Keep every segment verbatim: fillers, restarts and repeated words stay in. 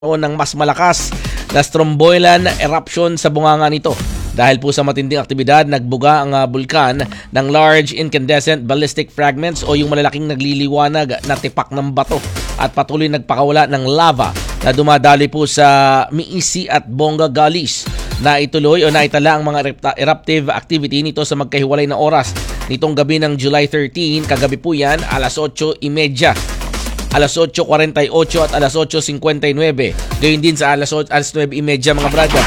o ng mas malakas na strombolian eruption sa bunganga nito. Dahil po sa matinding aktibidad, nagbuga ang uh, bulkan ng large incandescent ballistic fragments o yung malalaking nagliliwanag na tipak ng bato at patuloy nagpakawala ng lava na dumadali po sa Miisi at Bonga Galleys. Na ituloy o naitala ang mga eruptive activity nito sa magkahiwalay na oras nitong gabi ng July thirteen, kagabi po yan, alas otso trenta. alas otso kuwarenta y otso at alas otso singkwenta y nueve. Gayun din sa alas nuwebe trenta mga brada.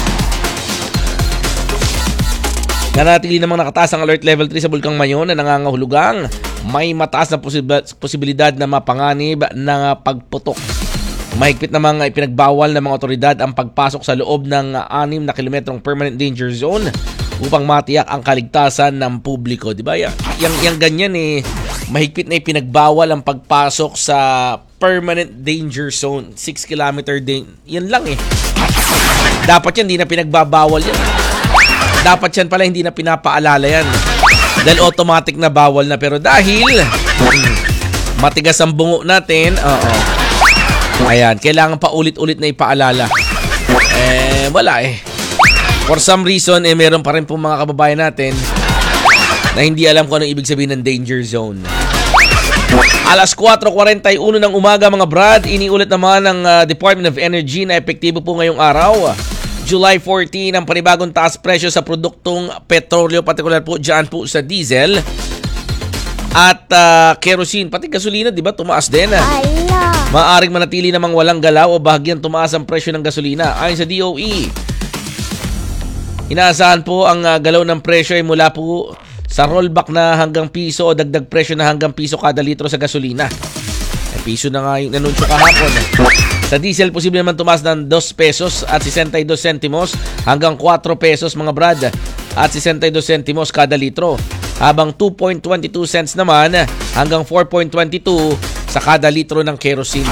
Nanatili namang nakataas ang alert level three sa Bulkang Mayon na nangangahulugang may mataas na posibilidad na mapanganib ng pagputok. Mahigpit namang ipinagbawal ng mga otoridad ang pagpasok sa loob ng anim na kilometrong permanent danger zone upang matiyak ang kaligtasan ng publiko. Diba? Yang, yang, yang ganyan eh, mahigpit na ipinagbawal ang pagpasok sa permanent danger zone. six kilometer din. Yan lang eh. Dapat yan, hindi na pinagbabawal yan. Dapat yan pala, hindi na pinapaalala yan. Dahil automatic na bawal na. Pero dahil hmm, matigas ang bungo natin, oo. Ayan, kailangan pa ulit-ulit na ipaalala. Eh, wala eh. For some reason, eh, meron pa rin po mga kababayan natin na hindi alam kung anong ibig sabihin ng danger zone. alas kwatro kuwarenta y uno ng umaga mga brad, iniulit naman ng uh, Department of Energy na epektibo po ngayong araw. July fourteen, ang panibagong taas presyo sa produktong petrolyo, partikular po dyan po sa diesel at uh, kerosene, pati gasolina, di ba, tumaas din. Maaring manatili namang walang galaw o bahagyang tumaas ang presyo ng gasolina. Ayon sa D O E, inaasahan po ang uh, galaw ng presyo ay mula po sa rollback na hanggang piso o dagdag presyo na hanggang piso kada litro sa gasolina. Eh, piso na nga yung nanunsyo kahapon. Sa diesel, posible naman tumaas ng dos pesos at sesenta y dos centimos hanggang kwatro pesos mga brad at sesenta y dos centimos kada litro. Habang two point two two cents naman hanggang four point two two sa kada litro ng kerosene.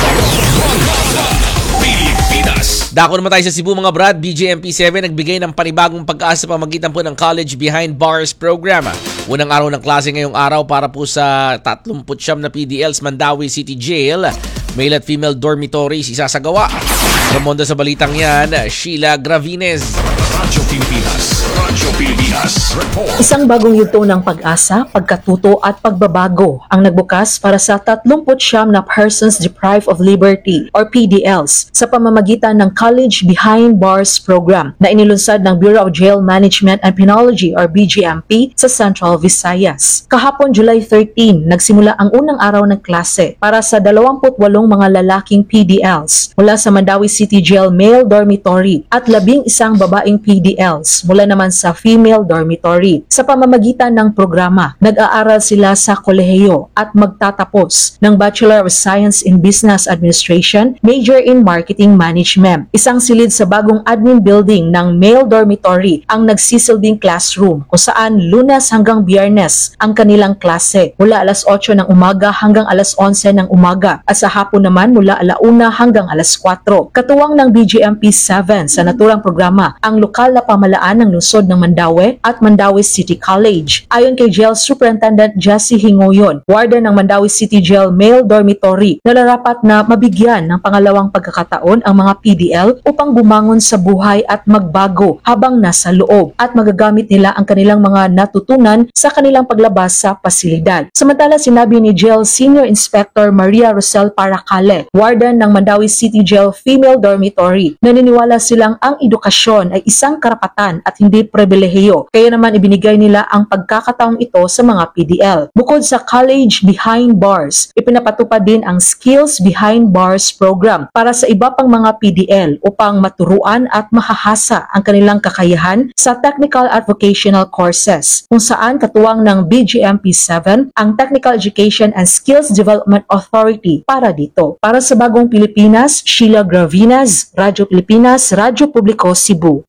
Dako naman tayo sa Cebu mga brad. B J M P seven nagbigay ng panibagong pag-asa sa pamagitan po ng College Behind Bars program. Unang araw ng klase ngayong araw para po sa tatlumput siyam na P D Ls Mandawi City Jail. Male at female dormitories isasagawa. Ramonda sa balitang yan, Sheila Gravines. Radyo Pilipinas. Radyo Pilipinas. Report. Isang bagong yugto ng pag-asa, pagkatuto at pagbabago ang nagbukas para sa tatlumput siyam na Persons Deprived of Liberty or P D Ls sa pamamagitan ng College Behind Bars program na inilunsad ng Bureau of Jail Management and Penology or B J M P sa Central Visayas. Kahapon July thirteen, nagsimula ang unang araw ng klase para sa dalawampu't walong mga lalaking P D Ls mula sa Mandawi City Jail Male Dormitory at labing isang babaeng P D Ls mula naman sa Female Dormitory. Sa pamamagitan ng programa, nag-aaral sila sa kolehiyo at magtatapos ng Bachelor of Science in Business Administration, Major in Marketing Management. Isang silid sa bagong admin building ng Male Dormitory ang nagsisilbing classroom kung saan Lunes hanggang Biyernes ang kanilang klase mula alas otso ng umaga hanggang alas onse ng umaga at sa hapon naman mula alauna hanggang alas kwatro. Katuwang ng B J M P seven sa naturang programa ang lokal na pamalaan ng lungsod ng Mandawi at Mandawi City College. Ayon kay Jail Superintendent Jessie Hingoyon, warden ng Mandawi City Jail Male Dormitory, nararapat na mabigyan ng pangalawang pagkakataon ang mga P D L upang bumangon sa buhay at magbago habang nasa loob at magagamit nila ang kanilang mga natutunan sa kanilang paglabas sa pasilidad. Samantala, sinabi ni Jail Senior Inspector Maria Rosel Paracale, warden ng Mandawi City Jail Female Dormitory, naniniwala silang ang edukasyon ay isang karapatan at hindi pribilehiyo, kaya naman ibinigay nila ang pagkakataong ito sa mga P D L. Bukod sa College Behind Bars, ipinapatupad din ang Skills Behind Bars program para sa iba pang mga P D L upang maturuan at mahahasa ang kanilang kakayahan sa technical at vocational courses, kung saan katuwang ng B J M P seven ang Technical Education and Skills Development Authority para dito. Para sa Bagong Pilipinas, Sheila Gravines, Radyo Pilipinas, Radyo Publiko, Cebu.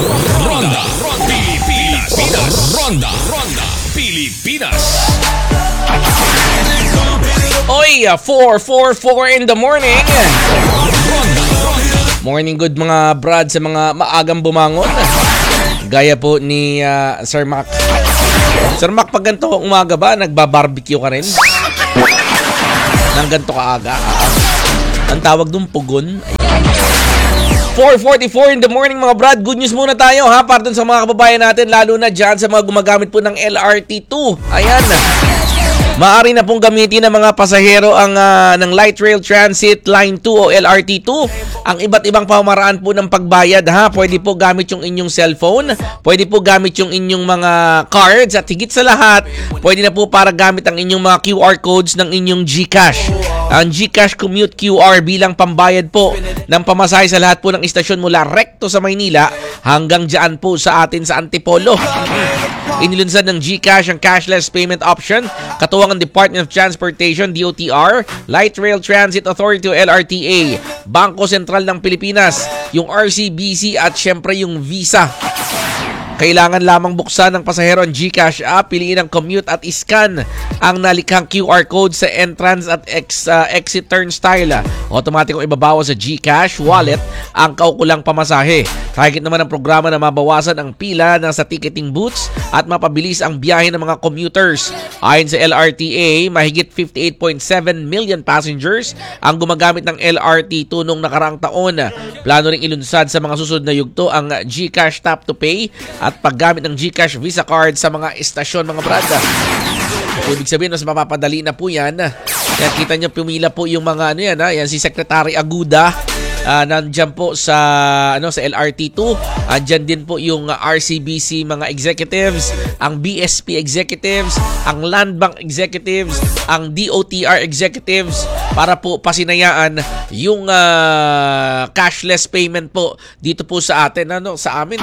Ronda Pilipinas. Ronda Ronda Pilipinas. Oy, four four four in the morning. Morning good mga brad sa mga maagang bumangon. Gaya po ni uh, Sir Mac. Sir Mac, pag ganito umaga ba, nagbabarbecue ka rin? Nang ganito kaaga? Ang tawag dun, pugon. four forty-four in the morning mga brad. Good news muna tayo ha para dun sa mga kababayan natin, lalo na dyan sa mga gumagamit po ng L R T two. Ayan. Maaari na pong gamitin ng mga pasahero ang uh, ng Light Rail Transit Line two o L R T two. Ang iba't ibang pamamaraan po ng pagbayad ha. Pwede po gamit yung inyong cellphone, pwede po gamit yung inyong mga cards, at higit sa lahat, pwede na po para gamit ang inyong mga Q R codes ng inyong GCash. Ang GCash Commute Q R bilang pambayad po ng pamasahe sa lahat po ng istasyon mula rekto sa Maynila hanggang dyan po sa atin sa Antipolo. Inilunsad ng GCash ang cashless payment option, katuwang ang Department of Transportation, D O T R, Light Rail Transit Authority o L R T A, Bangko Sentral ng Pilipinas, yung R C B C at syempre yung Visa. Kailangan lamang buksan ng pasahero ang GCash app, piliin ang commute at iscan ang nalikhang Q R code sa entrance at ex, uh, exit turnstile. Automatikong ibabawa sa GCash wallet ang kaukulang pamasahe. Target naman ang programa na mabawasan ang pila ng sa ticketing booths at mapabilis ang biyahe ng mga commuters. Ayon sa L R T A, mahigit fifty-eight point seven million passengers ang gumagamit ng L R T two noong nakaraang taon. Plano ring ilunsad sa mga susunod na yugto ang GCash Tap to Pay at paggamit ng GCash Visa card sa mga estasyon, mga brada. Ibig sabihin, mas mapapadali na po yan. Yan, kita nyo, pumila po yung mga ano yan, ha? Yan si Secretary Aguda. Uh, nandyan po sa ano sa L R T two. Andyan din po yung uh, R C B C mga executives, ang B S P executives, ang Land Bank executives, ang D O T R executives para po pasinayaan yung uh, cashless payment po dito po sa atin, ano, sa amin.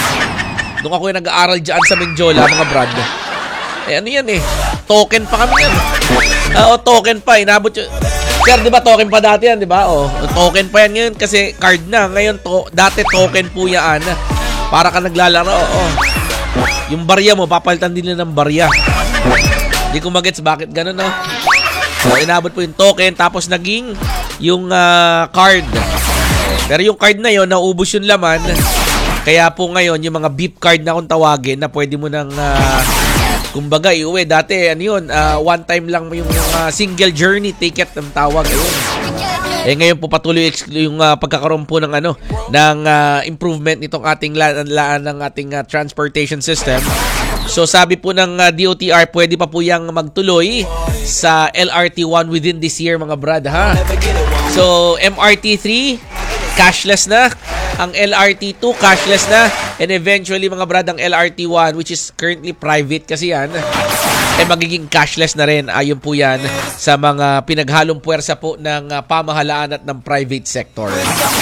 Nung ako yung nag-aaral dyan sa Menjola, mga brad. Eh ano yan eh, token pa kami yan. Uh, o token pa, inabot yun. Sir, di ba token pa dati yan, di ba? O, token pa yan ngayon kasi card na. Ngayon, to, dati token po yan. Para ka naglalaro, o. Yung barya mo, papalitan din nila ng barya. Di ko magets bakit ganun, no? So, inabot po yung token, tapos naging yung uh, card. Pero yung card na yon, naubos yung laman. Kaya po ngayon, yung mga beep card na kung tawagin, na pwede mo nang... Uh, kumbaga, iuwi. Dati, ano yun, uh, one time lang yung uh, single journey ticket ng tawag. Ayun. Eh, ngayon po patuloy yung uh, pagkakaroon po ng, ano, ng uh, improvement nitong ating laan ng ating uh, transportation system. So, sabi po ng uh, D O T R, pwede pa po yung magtuloy sa L R T one within this year, mga brad, ha? So, M R T three, cashless na. Ang L R T two, cashless na. And eventually, mga brad, ang L R T one, which is currently private kasi yan, eh magiging cashless na rin. Ayon po yan sa mga pinaghalong puwersa po ng uh, pamahalaan at ng private sector.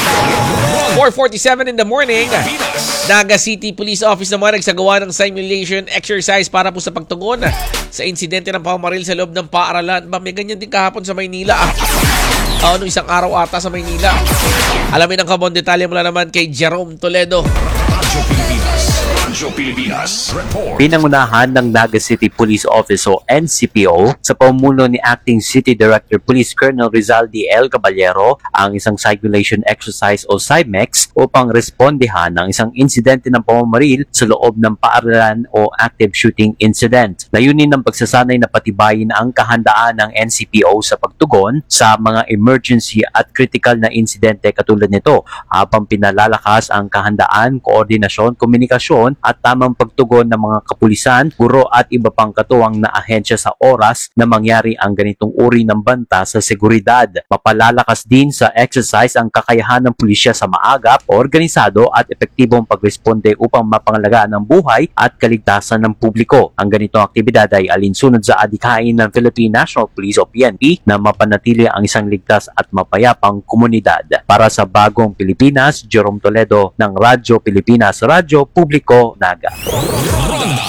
four forty-seven in the morning, Naga City Police Office naman nagsagawa ng simulation exercise para po sa pagtugon sa insidente ng pamamaril sa loob ng paaralan. Ba, may ganyan din kahapon sa Maynila. Ah. Uh, ano, isang araw ata sa Maynila. Alamin ang kabon detalye mula naman kay Jerome Toledo. Radyo Pilipinas. Radyo Pilipinas. Report. Pinangunahan ng Naga City Police Office o N C P O sa pamumuno ni Acting City Director Police Colonel Rizaldi L. Caballero ang isang simulation exercise o SIMEX upang respondehan ng isang insidente ng pamamaril sa loob ng paaralan o active shooting incident. Layunin ng pagsasanay na patibayin ang kahandaan ng N C P O sa pagtugon sa mga emergency at critical na insidente katulad nito habang pinalalakas ang kahandaan, koordinasyon, komunikasyon at tamang pagtugon ng mga kapulisan, guro at iba pang katuwang na ahensya sa oras na mangyari ang ganitong uri ng banta sa seguridad. Mapalalakas din sa exercise ang kakayahan ng pulisya sa maagap, organisado at epektibong pagresponde upang mapangalagaan ang buhay at kaligtasan ng publiko. Ang ganitong aktibidad ay alinsunod sa adhikain ng Philippine National Police o P N P na mapanatili ang isang ligtas at mapayapang komunidad. Para sa Bagong Pilipinas, Jerome Toledo ng Radyo Pilipinas, Radyo Publiko, Naga. Ronda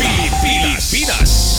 Pilipinas.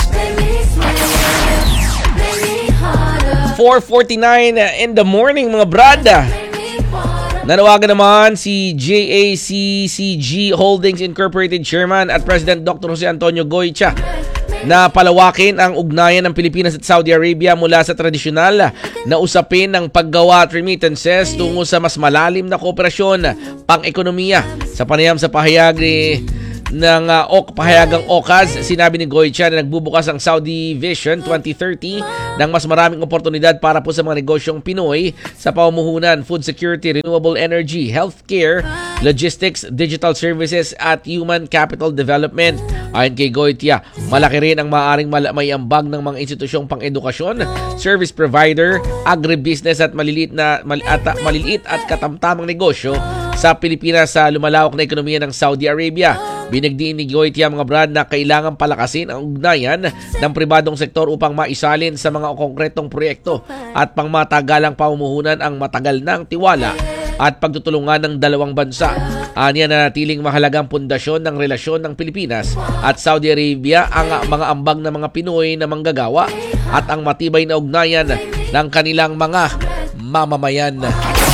four forty-nine in the morning, mga brad. Nanawagan naman si J A C C G Holdings Incorporated Chairman at President Doctor Jose Antonio Goycha na palawakin ang ugnayan ng Pilipinas at Saudi Arabia mula sa tradisyonal na usapin ng paggawa at remittances tungo sa mas malalim na kooperasyon pang-ekonomiya. Sa panayam sa pahayag ni ng uh, ok, pahayagang O C A S, sinabi ni Goitia na nagbubukas ang Saudi Vision twenty thirty ng mas maraming oportunidad para po sa mga negosyong Pinoy sa pamumuhunan, food security, renewable energy, healthcare, logistics, digital services at human capital development. Ayon kay Goitia, malaki rin ang maaaring mal- may ambag ng mga institusyong pang-edukasyon, service provider, agribusiness at maliliit na mal- at, maliliit at katamtamang negosyo sa Pilipinas sa lumalawak na ekonomiya ng Saudi Arabia. Binigdiin ni Goitia mga brad na kailangang palakasin ang ugnayan ng pribadong sektor upang maisalin sa mga konkretong proyekto at pangmatagalang pamumuhunan ang matagal ng tiwala at pagtutulungan ng dalawang bansa. Aniya na natiling mahalagang pundasyon ng relasyon ng Pilipinas at Saudi Arabia ang mga ambag ng mga Pinoy na manggagawa at ang matibay na ugnayan ng kanilang mga mamamayan.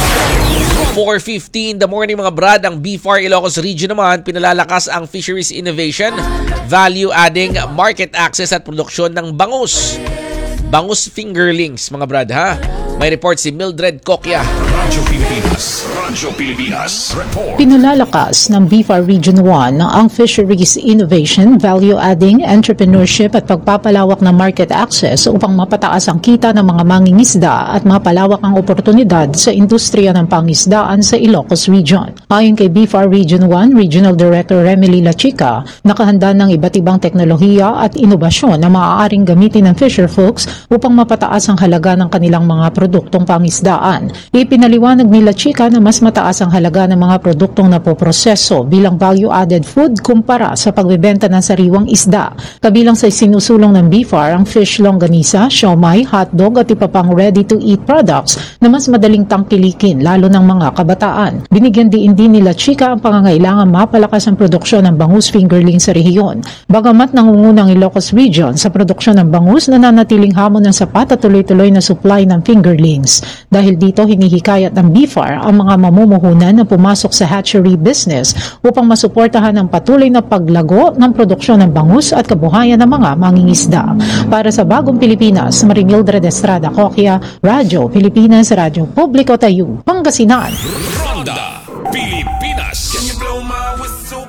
four fifteen in the morning mga brad, ang B F A R Ilocos Region naman pinalalakas ang fisheries innovation, value adding, market access at produksyon ng bangus. Bangus fingerlings mga brad ha. May report si Mildred Kokya. Radyo Pilipinas. Radyo Pilipinas. Report. Pinalalakas ng B F A R Region one ang fisheries innovation, value-adding, entrepreneurship at pagpapalawak ng market access upang mapataas ang kita ng mga mangingisda at mapalawak ang oportunidad sa industriya ng pangisdaan sa Ilocos Region. Ayon kay B F A R Region one Regional Director Remily Lachica, nakahanda ng iba't ibang teknolohiya at inobasyon na maaaring gamitin ng fisherfolks upang mapataas ang halaga ng kanilang mga produktong pangisdaan. Ipinaliwanag ni Lachica na mas mataas ang halaga ng mga produktong napoproseso bilang value-added food kumpara sa pagbebenta ng sariwang isda. Kabilang sa sinusulong ng B F A R ang fish longganisa, siomai, hotdog at iba pang ready-to-eat products na mas madaling tangkilikin lalo ng mga kabataan. Binigyan din din ni Lachica ang pangangailangan mapalakas ang produksyon ng bangus fingerling sa rehiyon. Bagamat nangungunang Ilocos Region sa produksyon ng bangus, nananatiling hamon ng sapat at tuloy-tuloy na supply ng fingerlings. Dahil dito, hinihikayat ng B F A R ang mga mamumuhunan na pumasok sa hatchery business upang masuportahan ang patuloy na paglago ng produksyon ng bangus at kabuhayan ng mga mangingisda. Para sa Bagong Pilipinas, Marimildred Estrada Kokya, Radyo Pilipinas, Radyo Publiko Tayo, Pangasinan. Ronda Pilipinas. Can you blow my whistle?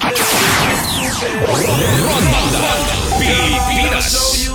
Ronda Pilipinas.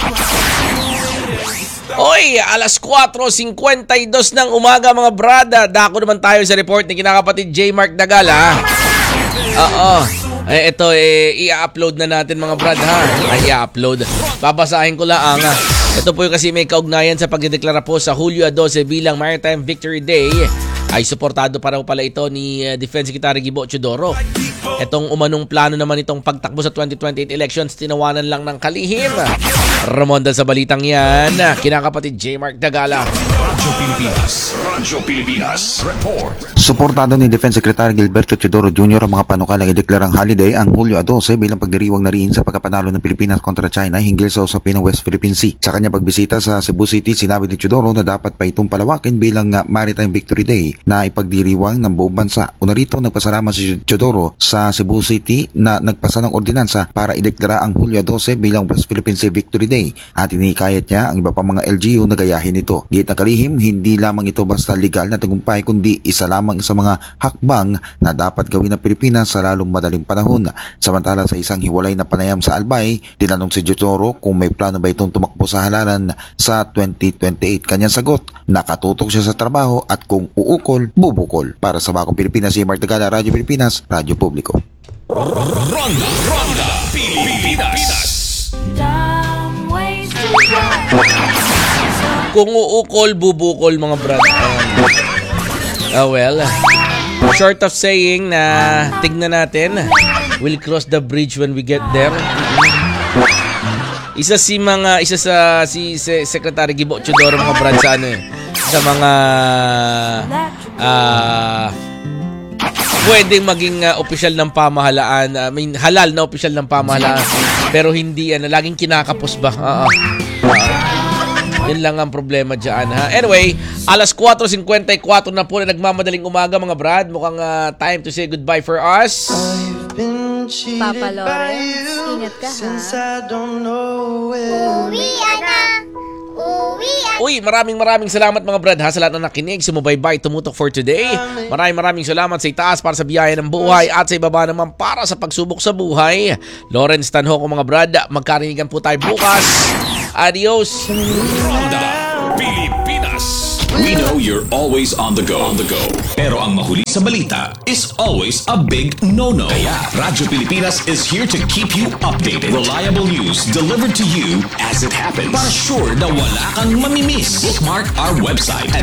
Oy, alas four fifty-two ng umaga mga brada. Dako naman tayo sa report ni kinakapatid J. Mark Dagala. Oo. Eh, ito, eh, i-upload na natin mga brad ha. Ay, i-upload. Babasahin ko lang. Ah. Ito po yung kasi may kaugnayan sa pagdedeklara po sa Hulyo twelve bilang Maritime Victory Day. Ay suportado para pala ito ni uh, Defense Secretary Gibo Chodoro. Itong umanong plano naman itong pagtakbo sa twenty twenty-eight elections, tinawanan lang ng kalihim. Ramonda sa balitang yan, kinakapatid J. Mark Dagala. Radyo Pilipinas. Radyo Pilipinas. Report. Suportado ni Defense Secretary Gilberto Chodoro Junior ang mga panukalang ideklarang holiday ang Hulyo twelve bilang pagdiriwang na rin sa pagkapanalo ng Pilipinas kontra China hinggil sa usapin ng West Philippine Sea. Sa kanya pagbisita sa Cebu City, sinabi ni Chodoro na dapat pa itong palawakin bilang uh, Maritime Victory Day na ipagdiriwang ng buong bansa. Una rito, nagpasalamat si Chodoro sa Cebu City na nagpasa ng ordinansa para ideklara ang Hulyo twelve bilang West Philippine Sea Victory Day at inikayat niya ang iba pang mga L G U na gayahin ito. Diit na kalihim, hindi lamang ito basta legal na tagumpay kundi isa lamang sa mga hakbang na dapat gawin ng Pilipinas sa lalong madaling panahon. Samantala sa isang hiwalay na panayam sa Albay, tinanong si Chodoro kung may plano ba itong tumakbo sa halalan sa twenty twenty-eight. Kanyang sagot, nakatutok siya sa trabaho at kung uukol, bubukol. Para sa Bagong Pilipinas, si Mark Dagala, Radyo Pilipinas, Radyo Publiko. Ronda. Ronda Pilipinas. Kung uukol, bubukol mga brad. Oh well, short of saying na tignan natin, we'll cross the bridge when we get there. Isa si mga isa sa si, si Secretary Gibo Chodoro mga brad sa ano eh, sa mga ah uh, pwedeng maging uh, opisyal ng pamahalaan, uh, I mean halal na opisyal ng pamahalaan pero hindi ano, laging kinakapos ba? Oo. Uh, Yun lang ang problema dyan ha. Anyway, alas four fifty-four na po na nagmamadaling umaga mga brad. Mukhang uh, time to say goodbye for us. Papa Lawrence, ingat ka ha. Uwi na! Uwi Uy, maraming maraming salamat mga brad ha sa lahat na nakinig, sumubaybay, tumutok for today. Maraming maraming salamat sa itaas para sa biyaya ng buhay at sa ibaba naman para sa pagsubok sa buhay. Lawrence Tanho ko mga brad, magkarinigan po tayo bukas. Adios! Ronda Pilipinas. We know you're always on the go. On the go. Pero ang mahuli sa balita is always a big no-no. Kaya Radyo Pilipinas is here to keep you updated. Reliable news delivered to you as it happens. Para sure na wala kang mamimiss. Bookmark our website at